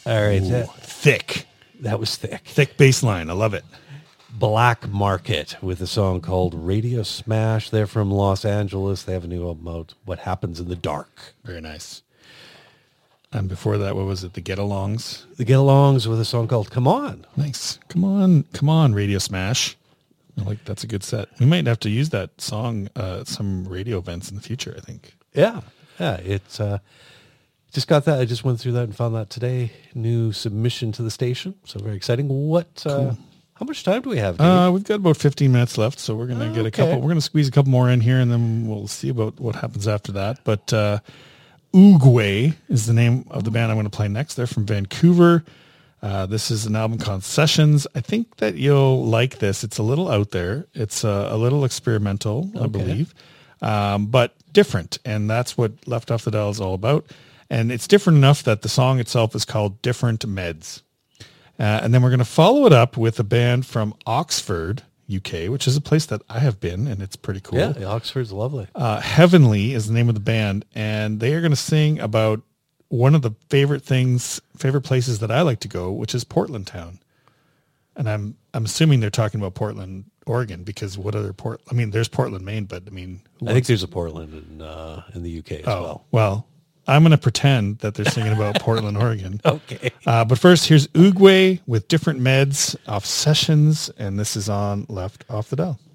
All right. Ooh, thick. That was thick. Thick bass line. I love it. Black Market with a song called Radio Smash. They're from Los Angeles. They have a new album out, What Happens in the Dark. Very nice. And before that, what was it? The Get-Alongs? The Get-Alongs with a song called Come On. Nice. Come on, Radio Smash. I like that's a good set. We might have to use that song at some radio events in the future, I think. Yeah. It's just got that. I just went through that and found that today. New submission to the station. So very exciting. Cool. How much time do we have, Dave? We've got about 15 minutes left, so we're going to get a couple. We're going to squeeze a couple more in here, and then we'll see about what happens after that. But Oogway is the name of the band I'm going to play next. They're from Vancouver. This is an album called Sessions. I think that you'll like this. It's a little out there. It's a little experimental, I believe, but different. And that's what Left Off the Dial is all about. And it's different enough that the song itself is called Different Meds. And then we're going to follow it up with a band from Oxford, UK, which is a place that I have been, and it's pretty cool. Yeah, Oxford's lovely. Heavenly is the name of the band, and they are going to sing about one of the favorite places that I like to go, which is Portland town. And I'm assuming they're talking about Portland, Oregon, because what other there's Portland, Maine, but I think there's a Portland in the UK as well. Well, I'm going to pretend that they're singing about Portland, Oregon. Okay. But first, here's Oogway with Different Meds off Sessions, and this is on Left Off the Dial.